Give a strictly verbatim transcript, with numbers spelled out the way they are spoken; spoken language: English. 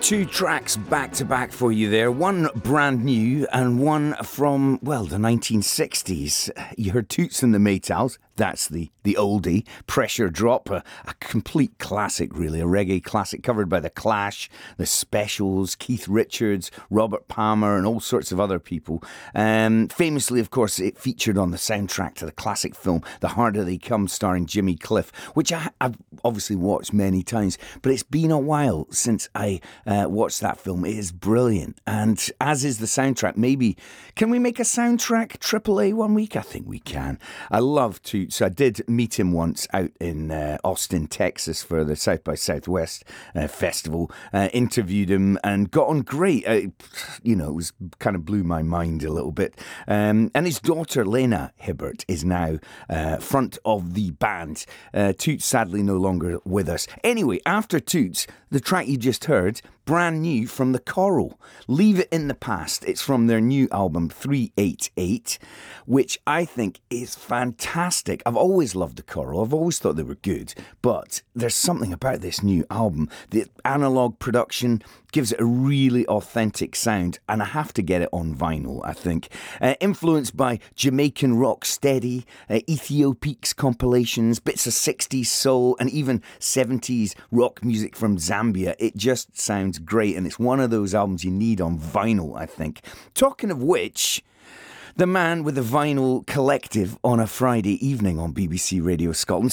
Two tracks back to back for you there. One brand new and one from, well, the nineteen sixties. You heard Toots and the Maytals. That's the, the oldie. Pressure Drop, a, a complete classic, really. A reggae classic covered by The Clash, The Specials, Keith Richards, Robert Palmer, and all sorts of other people. Um, famously, of course, it featured on the soundtrack to the classic film The Harder They Come, starring Jimmy Cliff, which I, I've obviously watched many times, but it's been a while since I uh, watched that film. It is brilliant, and as is the soundtrack. Maybe, can we make a soundtrack triple A one week? I think we can. I love to. So I did meet him once out in uh, Austin, Texas for the South by Southwest uh, festival. Uh, interviewed him and got on great. Uh, you know, it was kind of blew my mind a little bit. Um, and his daughter, Lena Hibbert, is now uh, front of the band. Uh, Toots sadly no longer with us. Anyway, after Toots, the track you just heard, brand new from The Coral, Leave It in the Past. It's from their new album three eighty-eight, which I think is fantastic. I've always loved The Coral. I've always thought they were good, but there's something about this new album. The analog production gives it a really authentic sound, and I have to get it on vinyl, I think. Uh, influenced by Jamaican rock steady, uh, Ethiopics compilations, bits of sixties soul, and even seventies rock music from Zambia. It just sounds great, and it's one of those albums you need on vinyl, I think. Talking of which, the man with the vinyl collective on a Friday evening on B B C Radio Scotland.